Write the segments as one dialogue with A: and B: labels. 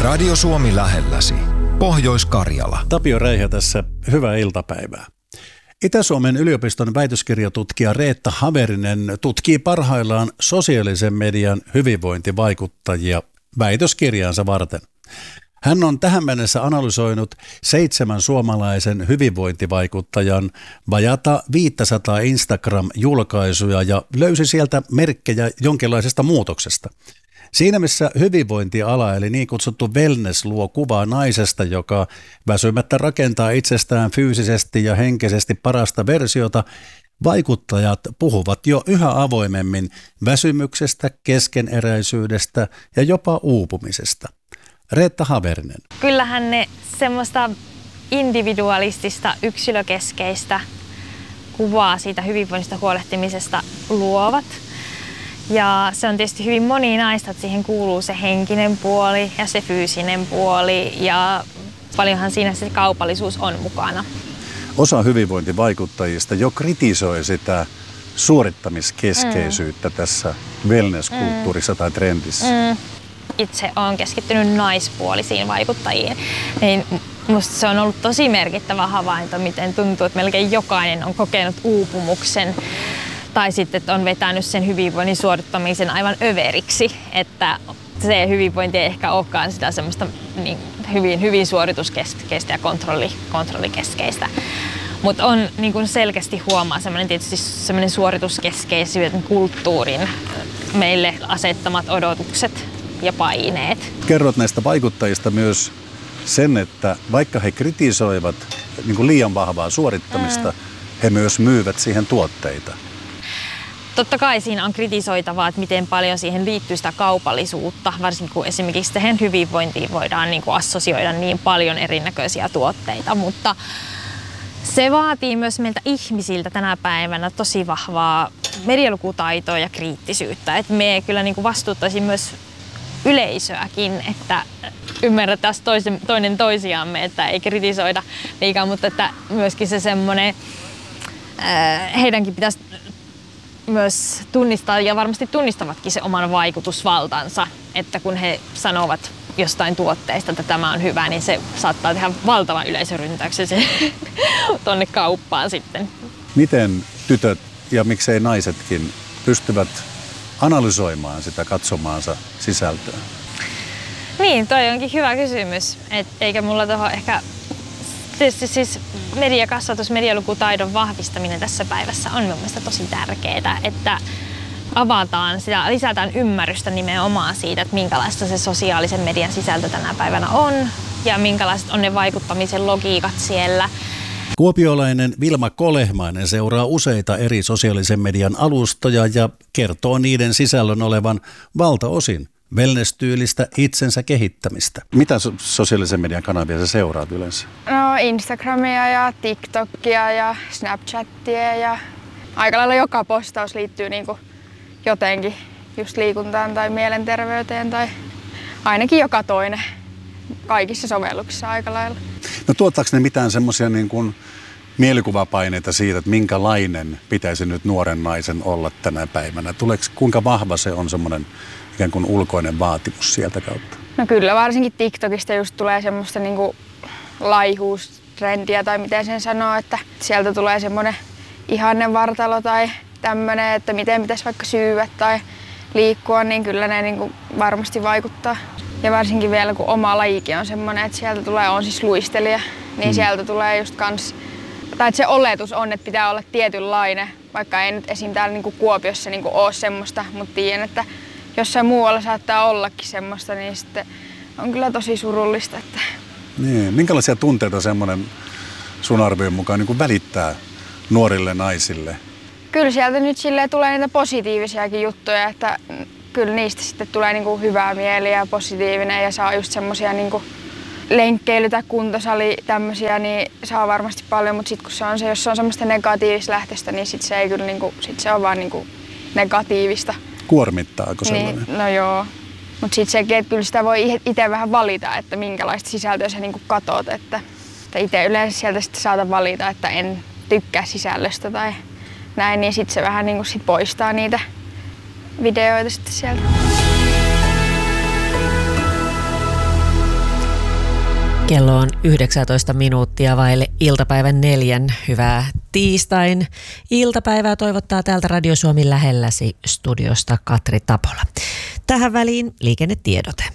A: Radio Suomi lähelläsi. Pohjois-Karjala.
B: Tapio Räihä tässä. Hyvää iltapäivää. Itä-Suomen yliopiston väitöskirjatutkija Reetta Haverinen tutkii parhaillaan sosiaalisen median hyvinvointivaikuttajia väitöskirjaansa varten. Hän on tähän mennessä analysoinut 7 suomalaisen hyvinvointivaikuttajan vajata 500 Instagram-julkaisuja ja löysi sieltä merkkejä jonkinlaisesta muutoksesta. Siinä missä hyvinvointiala eli niin kutsuttu wellness luo kuvaa naisesta, joka väsymättä rakentaa itsestään fyysisesti ja henkisesti parasta versiota, vaikuttajat puhuvat jo yhä avoimemmin väsymyksestä, keskeneräisyydestä ja jopa uupumisesta. Reetta Haverinen.
C: Kyllähän ne semmoista individualistista, yksilökeskeistä kuvaa siitä hyvinvoinnista huolehtimisesta luovat. Ja se on tietysti hyvin moninaista, että siihen kuuluu se henkinen puoli ja se fyysinen puoli ja paljonhan siinä se kaupallisuus on mukana.
B: Osa hyvinvointivaikuttajista jo kritisoi sitä suorittamiskeskeisyyttä tässä wellness-kulttuurissa tai trendissä.
C: Itse olen keskittynyt naispuolisiin vaikuttajiin, niin musta se on ollut tosi merkittävä havainto, miten tuntuu, että melkein jokainen on kokenut uupumuksen tai sitten, että on vetänyt sen hyvinvoinnin suorittamisen aivan överiksi, että se hyvinvointi ei ehkä olekaan sitä semmoista niin hyvin suorituskeskeistä ja kontrollikeskeistä. Mutta on niin kuin selkeästi huomaa tietysti semmoinen suorituskeskeisyyden kulttuurin meille asettamat odotukset ja paineet.
B: Kerrot näistä vaikuttajista myös sen, että vaikka he kritisoivat niin kuin liian vahvaa suorittamista, he myös myyvät siihen tuotteita.
C: Totta kai siinä on kritisoitavaa, että miten paljon siihen liittyy sitä kaupallisuutta, varsinkin kun esimerkiksi tähän hyvinvointiin voidaan niin kuin assosioida niin paljon erinäköisiä tuotteita, mutta se vaatii myös meiltä ihmisiltä tänä päivänä tosi vahvaa medialukutaitoa ja kriittisyyttä. Että me kyllä niin kuin vastuuttaisiin myös yleisöäkin, että ymmärrettäisiin toinen toisiamme, että ei kritisoida liikaa, mutta että myöskin se semmoinen, heidänkin pitäisi myös tunnistaa ja varmasti tunnistavatkin se oman vaikutusvaltansa, että kun he sanovat jostain tuotteesta, että tämä on hyvä, niin se saattaa tehdä valtavan yleisöryntäyksen tuonne kauppaan sitten. Miten
B: tytöt ja miksei naisetkin pystyvät analysoimaan sitä katsomaansa sisältöä?
C: Niin, toi onkin hyvä kysymys. Eikä mulla tuohon ehkä... Tietysti siis mediakasvatus, medialukutaidon vahvistaminen tässä päivässä on mun mielestä tosi tärkeää, että avataan sitä, lisätään ymmärrystä nimenomaan siitä, että minkälaista se sosiaalisen median sisältö tänä päivänä on ja minkälaiset on ne vaikuttamisen logiikat siellä.
B: Kuopiolainen Vilma Kolehmainen seuraa useita eri sosiaalisen median alustoja ja kertoo niiden sisällön olevan valtaosin wellness-tyylistä itsensä kehittämistä. Mitä sosiaalisen median kanavia sä seuraat yleensä?
D: No Instagramia ja TikTokia ja Snapchatia ja aika lailla joka postaus liittyy niinku jotenkin just liikuntaan tai mielenterveyteen tai ainakin joka toinen kaikissa sovelluksissa aika lailla.
B: No tuottaako ne mitään semmoisia niin kuin mielikuvapaineita siitä, että minkälainen pitäisi nyt nuoren naisen olla tänä päivänä? Kuinka vahva se on semmoinen ikään kuin ulkoinen vaatimus sieltä kautta?
D: No kyllä, varsinkin TikTokista just tulee semmoista niinku laihuustrendiä tai miten sen sanoo, että sieltä tulee semmoinen ihanne vartalo tai tämmöinen, että miten pitäisi vaikka syyä tai liikkua, niin kyllä ne niinku varmasti vaikuttaa. Ja varsinkin vielä kun oma lajikin on semmoinen, että sieltä tulee, on siis luistelija, niin sieltä tulee just kans, tai että se oletus on, että pitää olla tietynlainen, vaikka ei nyt esim. Täällä niinku Kuopiossa niinku ole semmoista, mutta tiedän, että jossain muualla saattaa ollakin semmoista, niin sitten on kyllä tosi surullista. Että...
B: Niin. Minkälaisia tunteita semmoinen sun arvion mukaan niin kuin välittää nuorille naisille?
D: Kyllä sieltä nyt silleen tulee niitä positiivisiakin juttuja, että kyllä niistä sitten tulee niinku hyvää mieliä ja positiivinen ja saa just semmosia niinku lenkkeily- tai kuntosali tämmösiä, niin saa varmasti paljon, mutta sitten kun se on se, jos se on semmoista negatiivista lähtöstä, niin sit se ei kyllä niinku, sit se on vaan niinku negatiivista.
B: Kuormittaako sellainen?
D: Niin, no joo. Mutta sitten sekin, että kyllä sitä voi itse vähän valita, että minkälaista sisältöä sä niinku katot. Että itse yleensä sieltä sitten saatan valita, että en tykkää sisällöstä tai näin, niin sitten se vähän niinku sit poistaa niitä videoita sitten sieltä.
E: Kello on 19 minuuttia vaille iltapäivän 4. Hyvää tiistain iltapäivää toivottaa täältä Radio Suomi lähelläsi studiosta Katri Tapola. Tähän väliin liikennetiedote.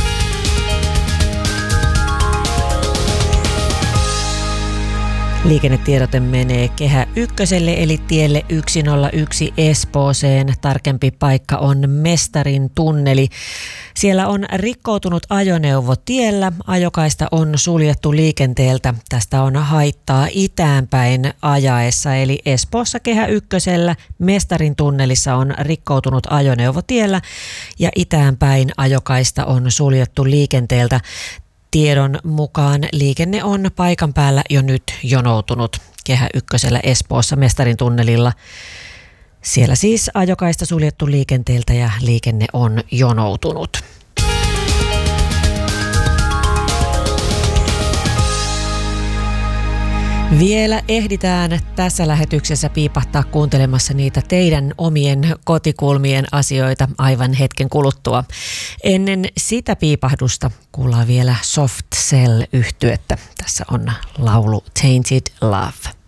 E: Liikennetiedote menee Kehä Ykköselle eli tielle 101 Espooseen. Tarkempi paikka on Mestarin tunneli. Siellä on rikkoutunut ajoneuvo tiellä. Ajokaista on suljettu liikenteeltä. Tästä on haittaa itäänpäin ajaessa. Eli Espoossa Kehä Ykkösellä Mestarin tunnelissa on rikkoutunut ajoneuvo tiellä ja itäänpäin ajokaista on suljettu liikenteeltä. Tiedon mukaan liikenne on paikan päällä jo nyt jonoutunut Kehä Ykkösellä Espoossa Mestarin tunnelilla. Siellä siis ajokaista suljettu liikenteeltä ja liikenne on jonoutunut. Vielä ehditään tässä lähetyksessä piipahtaa kuuntelemassa niitä teidän omien kotikulmien asioita aivan hetken kuluttua. Ennen sitä piipahdusta kuullaan vielä Soft Cell -yhtyettä. Tässä on laulu Tainted Love.